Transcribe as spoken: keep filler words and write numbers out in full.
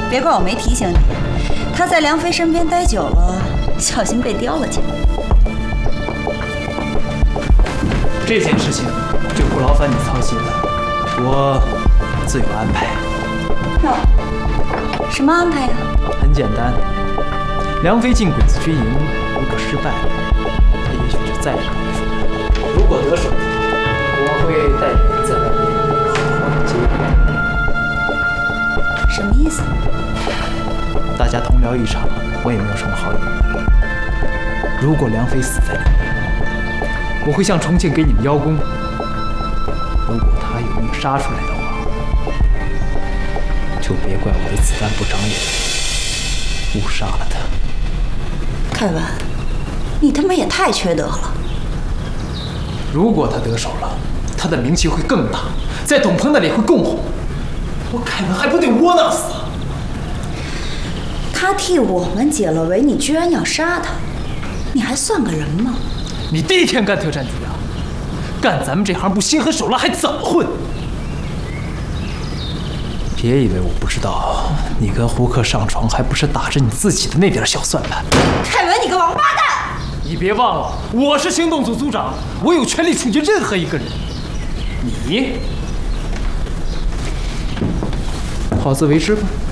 别怪我没提醒你，他在梁飞身边待久了，小心被叼了去。 这件事情就不劳烦你操心了，我自有安排。 哟，什么安排呀？ 很简单，梁飞进鬼子军营，如果失败了，他也许就再也不会出来；如果得手，我会带你在外面好好的接应。 什么意思？ 大家同僚一场，我也没有什么好隐瞒的。如果梁飞死在里面，我会向重庆给你们邀功；如果他有命杀出来的话，就别怪我的子弹不长眼，误杀了他。 凯文，你他妈也太缺德了！ 如果他得手了，他的名气会更大，在董鹏那里会更红。我凯文还不得窝囊死？ 他替我们解了围，你居然要杀他，你还算个人吗？ 你第一天干特战局啊，干咱们这行不心狠手辣还怎么混？别以为我不知道，你跟胡克上床还不是打着你自己的那点小算盘。 凯文，你个王八蛋！ 你别忘了，我是行动组组长，我有权利处决任何一个人。你好自为之吧。